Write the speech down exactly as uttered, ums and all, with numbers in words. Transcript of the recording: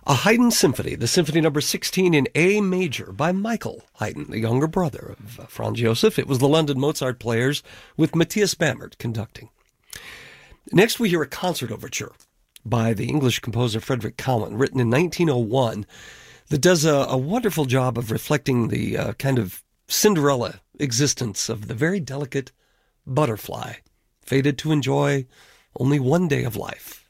A Haydn Symphony, the Symphony Number sixteen in A major by Michael Haydn, the younger brother of uh, Franz Joseph. It was the London Mozart Players with Matthias Bamert conducting. Next we hear a concert overture by the English composer Frederick Cowan, written in nineteen oh one, that does a, a wonderful job of reflecting the uh, kind of Cinderella existence of the very delicate butterfly, fated to enjoy only one day of life.